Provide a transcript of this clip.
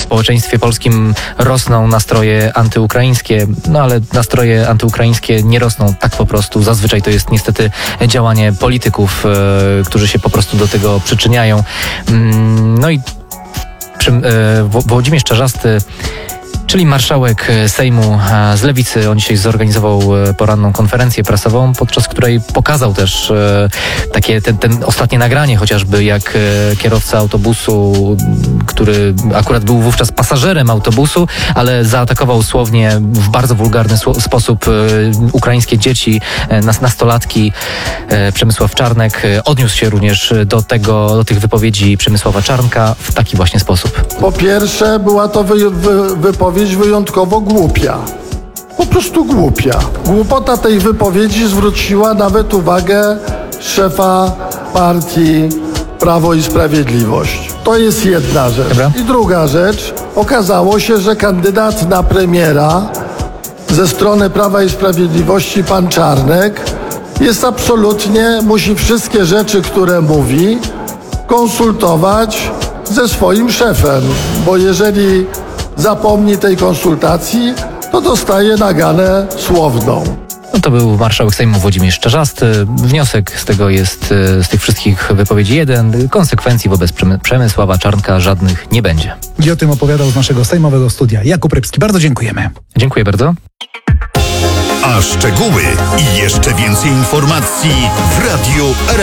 społeczeństwie polskim rosną nastroje antyukraińskie, no ale nastroje antyukraińskie nie rosną tak po prostu. Zazwyczaj to jest niestety działanie polityków, którzy się po prostu do tego przyczyniają. No i Włodzimierz Czarzasty, czyli marszałek Sejmu z Lewicy, on dzisiaj zorganizował poranną konferencję prasową, podczas której pokazał też ten ostatnie nagranie, chociażby jak kierowca autobusu, który akurat był wówczas pasażerem autobusu, ale zaatakował słownie w bardzo wulgarny sposób ukraińskie dzieci, nastolatki. Przemysław Czarnek odniósł się również do tych wypowiedzi Przemysława Czarnka w taki właśnie sposób. Po pierwsze, była to wypowiedź wyjątkowo głupia. Po prostu głupia. Głupota tej wypowiedzi zwróciła nawet uwagę szefa partii Prawo i Sprawiedliwość. To jest jedna rzecz. Dobra. I druga rzecz. Okazało się, że kandydat na premiera ze strony Prawa i Sprawiedliwości, pan Czarnek, musi wszystkie rzeczy, które mówi, konsultować ze swoim szefem, bo jeżeli zapomni tej konsultacji, to dostaje naganę słowną. No to był marszałek Sejmu Włodzimierz Czarzasty. Wniosek z tego jest, z tych wszystkich wypowiedzi jeden. Konsekwencji wobec Przemysława Czarnka żadnych nie będzie. I o tym opowiadał z naszego sejmowego studia Jakub Rybski. Bardzo dziękujemy. Dziękuję bardzo. A szczegóły i jeszcze więcej informacji w Radiu